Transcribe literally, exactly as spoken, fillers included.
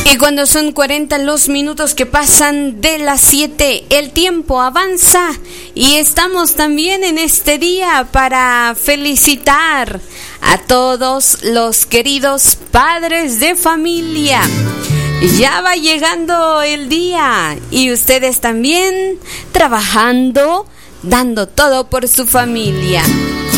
Y cuando son cuarenta los minutos que pasan de las siete, el tiempo avanza y estamos también en este día para felicitar a todos los queridos padres de familia. Ya va llegando el día y ustedes también trabajando, dando todo por su familia.